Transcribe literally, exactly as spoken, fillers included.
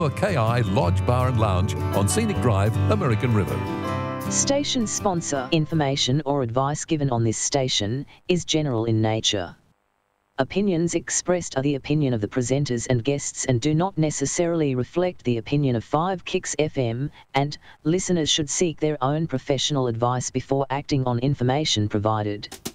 K I Lodge Bar and Lounge on Scenic Drive, American River. Station sponsor. Information or advice given on this station is general in nature. Opinions expressed are the opinion of the presenters and guests and do not necessarily reflect the opinion of Five Kicks F M, and listeners should seek their own professional advice before acting on information provided.